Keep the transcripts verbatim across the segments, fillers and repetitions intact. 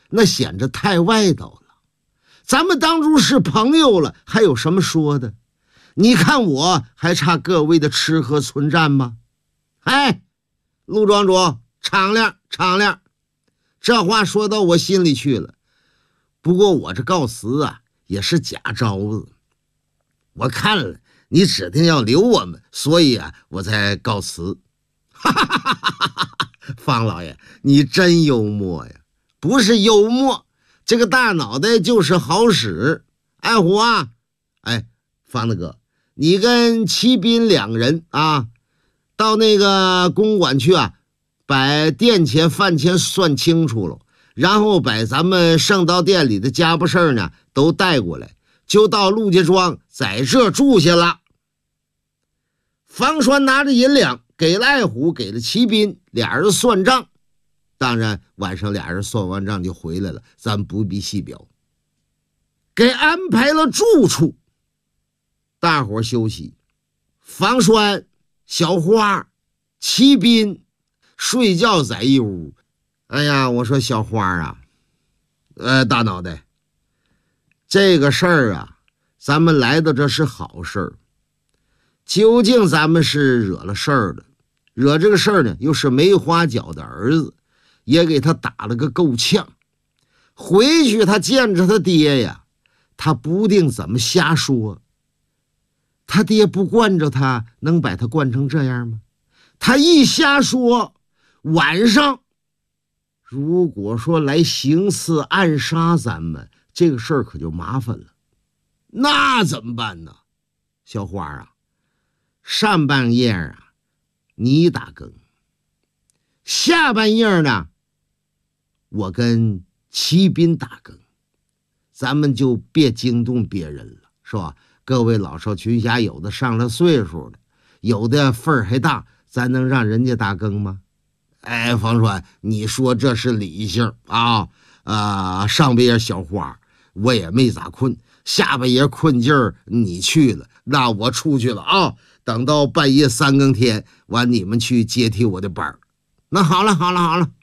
那显着太外道了。咱们当初是朋友了，还有什么说的？你看我还差各位的吃喝存占吗？哎，陆庄主，敞亮敞亮，这话说到我心里去了。不过我这告辞啊，也是假招子。我看了你指定要留我们，所以啊，我才告辞。哈哈哈哈哈！方老爷，你真幽默呀！不是幽默，这个大脑袋就是好使。爱虎啊，哎，方大哥，你跟齐斌两个人啊，到那个公馆去啊，把店钱饭钱算清楚了，然后把咱们圣道店里的家务事呢都带过来，就到陆家庄在这住下了。方栓拿着银两给了爱虎，给了齐斌，俩人算账。当然晚上俩人算完账就回来了，咱不必细表。给安排了住处，大伙休息。方栓、小花、齐斌睡觉在一屋。哎呀，我说小花啊，呃，大脑袋，这个事儿啊，咱们来到这是好事儿。究竟咱们是惹了事儿了，惹这个事儿呢，又是梅花脚的儿子，也给他打了个够呛。回去他见着他爹呀，他不定怎么瞎说。他爹不惯着他，能把他惯成这样吗？他一瞎说，晚上如果说来行刺暗杀咱们，这个事儿可就麻烦了。那怎么办呢？小花啊，上半夜啊你打更，下半夜呢我跟齐斌打更，咱们就别惊动别人了，是吧？各位老少群侠，有的上了岁数的，有的份儿还大，咱能让人家打更吗？哎，方栓，你说这是理性啊？啊，上半夜小花我也没咋困，下半夜困劲儿你去了，那我出去了啊。等到半夜三更天，完你们去接替我的班儿。那好了好了好了。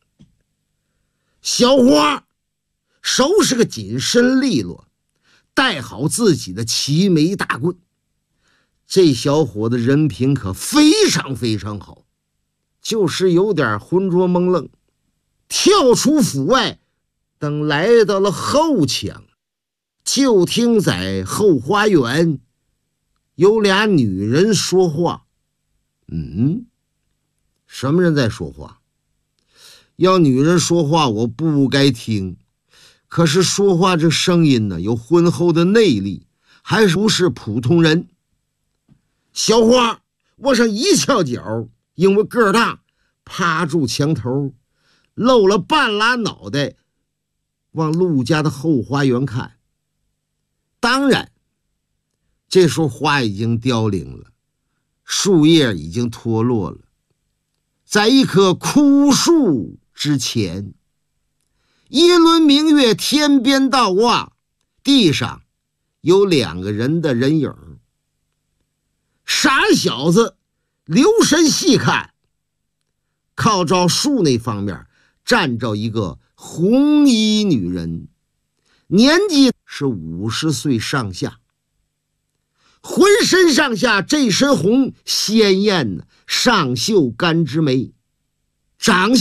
小花收拾个紧身利落，带好自己的齐眉大棍。这小伙子人品可非常非常好，就是有点浑浊蒙愣。跳出府外，等来到了后墙，就听在后花园有俩女人说话。嗯，什么人在说话？要女人说话我不该听，可是说话这声音呢，有浑厚的内力，还不是普通人。小花往上一翘脚，因为个儿大，趴住墙头，露了半拉脑袋，往陆家的后花园看。当然这时候花已经凋零了，树叶已经脱落了。在一棵枯树之前，一轮明月天边倒挂，地上有两个人的人影。傻小子留神细看，靠着树那方面站着一个红衣女人，年纪是五十岁上下，浑身上下这身红鲜艳呢，上绣干枝梅，长相